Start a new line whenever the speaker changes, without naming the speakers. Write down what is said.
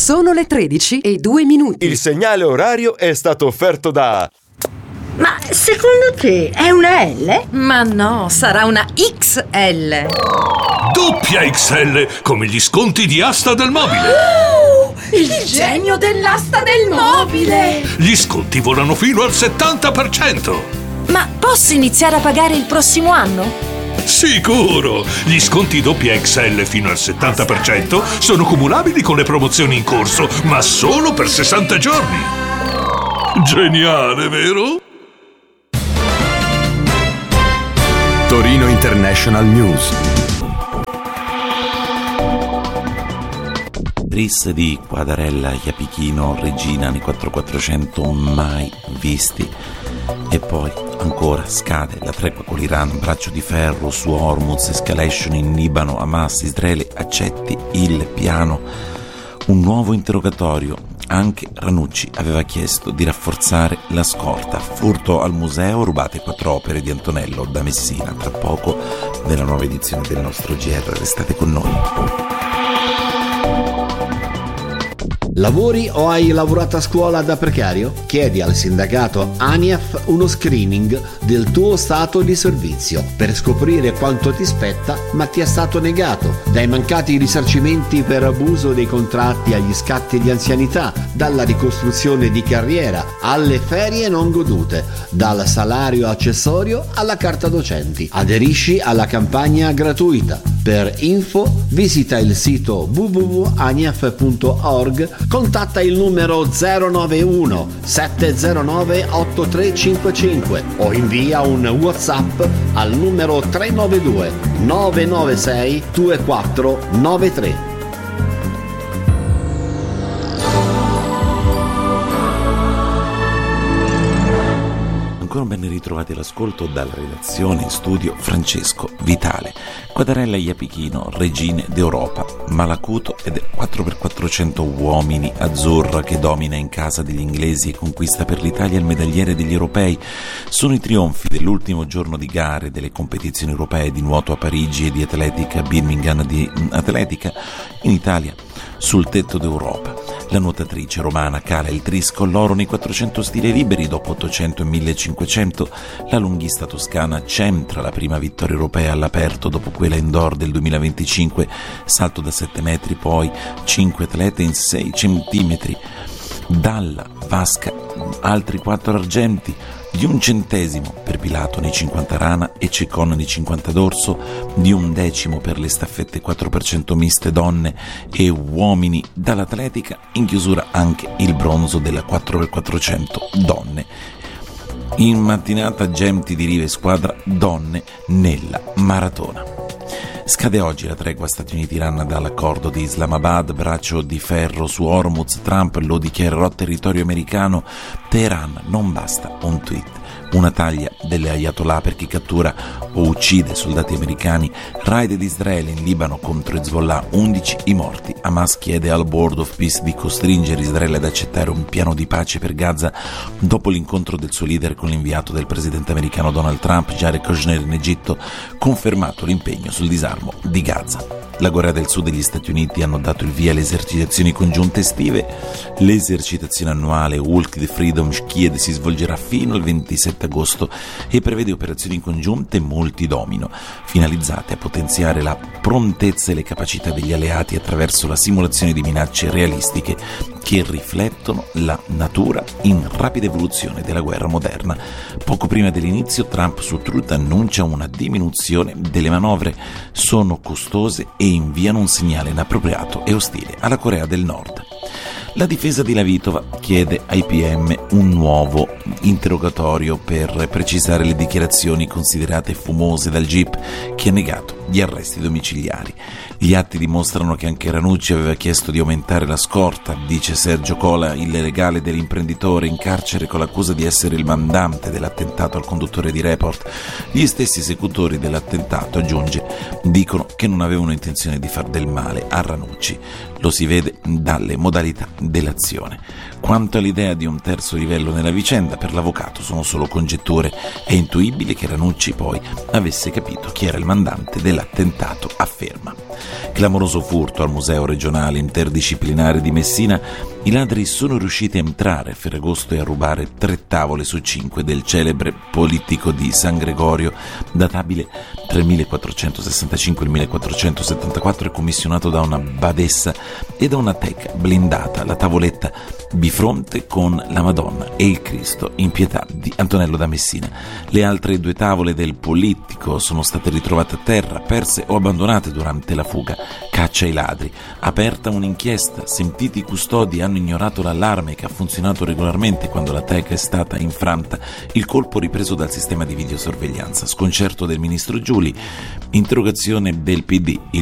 Sono le 13:02.
Il segnale orario è stato offerto da...
Ma secondo te è una L?
Ma no, sarà una XL.
Doppia XL, come gli sconti di Asta del Mobile.
Il genio dell'asta del mobile!
Gli sconti volano fino al 70%.
Ma posso iniziare a pagare il prossimo anno?
Sicuro! Gli sconti doppia XL fino al 70% sono cumulabili con le promozioni in corso, ma solo per 60 giorni. Geniale, vero?
Torino International News.
Tris di Quadarella, Iapichino, Regina nei 4400 mai visti. E poi ancora scade la tregua con l'Iran, braccio di ferro su Hormuz, escalation in Libano, Hamas, Israele accetti il piano. Un nuovo interrogatorio. Anche Ranucci aveva chiesto di rafforzare la scorta. Furto al museo, rubate 4 opere di Antonello da Messina. Tra poco nella nuova edizione del nostro GR, restate con noi.
Lavori o hai lavorato a scuola da precario? Chiedi al sindacato ANIAF uno screening del tuo stato di servizio per scoprire quanto ti spetta ma ti è stato negato, dai mancati risarcimenti per abuso dei contratti agli scatti di anzianità, dalla ricostruzione di carriera alle ferie non godute, dal salario accessorio alla carta docenti. Aderisci alla campagna gratuita. Per info visita il sito www.aniaf.org, contatta il numero 091 709 8355 o invia un WhatsApp al numero 392 996 2493.
Ben ritrovati all'ascolto dalla redazione in studio Francesco Vitale. Quadarella Iapichino, regine d'Europa, Malacuto ed 4x400 uomini, azzurra che domina in casa degli inglesi e conquista per l'Italia il medagliere degli europei. Sono i trionfi dell'ultimo giorno di gare delle competizioni europee di nuoto a Parigi e di atletica a Birmingham, di atletica in Italia sul tetto d'Europa. La nuotatrice romana cala il tris con l'oro nei 400 stili liberi dopo 800 e 1500. La lunghista toscana centra la prima vittoria europea all'aperto dopo quella indoor del 2025. Salto da 7 metri, poi 5 atlete in 6 centimetri. Dalla vasca altri 4 argenti, di 1 centesimo per Pilato nei 50 rana e Cecon nei 50 dorso, di 1 decimo per le staffette 4% miste donne e uomini. Dall'atletica in chiusura anche il bronzo della 4x400 donne. In mattinata Gemti di Rive squadra donne nella maratona. Scade oggi la tregua Stati Uniti-Iran dall'accordo di Islamabad, braccio di ferro su Hormuz, Trump lo dichiarerà territorio americano. Teheran non basta un tweet, una taglia delle Ayatollah per chi cattura o uccide soldati americani, raid di Israele in Libano contro Hezbollah, 11 i morti. Hamas chiede al Board of Peace di costringere Israele ad accettare un piano di pace per Gaza dopo l'incontro del suo leader con l'inviato del presidente americano Donald Trump, Jared Kushner, in Egitto, confermato l'impegno sul disarmo di Gaza. La Corea del Sud e gli Stati Uniti hanno dato il via alle esercitazioni congiunte estive. L'esercitazione annuale Walk the Freedom Kiev si svolgerà fino al 27 agosto e prevede operazioni congiunte multidomino, finalizzate a potenziare la prontezza e le capacità degli alleati attraverso la simulazione di minacce realistiche che riflettono la natura in rapida evoluzione della guerra moderna. Poco prima dell'inizio, Trump su Truth annuncia una diminuzione delle manovre. Sono costose e inviano un segnale inappropriato e ostile alla Corea del Nord. La difesa di Lavitova chiede ai PM un nuovo interrogatorio per precisare le dichiarazioni considerate fumose dal GIP, che ha negato gli arresti domiciliari. Gli atti dimostrano che anche Ranucci aveva chiesto di aumentare la scorta, dice Sergio Cola, il legale dell'imprenditore in carcere con l'accusa di essere il mandante dell'attentato al conduttore di Report. Gli stessi esecutori dell'attentato, aggiunge, dicono che non avevano intenzione di far del male a Ranucci. Lo si vede dalle modalità dell'azione. Quanto all'idea di un terzo livello nella vicenda, per l'avvocato sono solo congetture. È intuibile che Ranucci poi avesse capito chi era il mandante dell'attentato, afferma. Clamoroso furto al Museo Regionale Interdisciplinare di Messina. I ladri sono riusciti a entrare a Ferragosto e a rubare 3 tavole su 5 del celebre Polittico di San Gregorio, databile tra il 1465 e il 1474 e commissionato da una badessa e da una teca blindata, la tavoletta bifronte con la Madonna e il Cristo in pietà di Antonello da Messina. Le altre 2 tavole del Polittico sono state ritrovate a terra, perse o abbandonate durante la fuga. Caccia ai ladri. Aperta un'inchiesta, sentiti i custodi hanno ignorato l'allarme che ha funzionato regolarmente quando la teca è stata infranta, il colpo ripreso dal sistema di videosorveglianza, sconcerto del ministro Giuli, interrogazione del PD,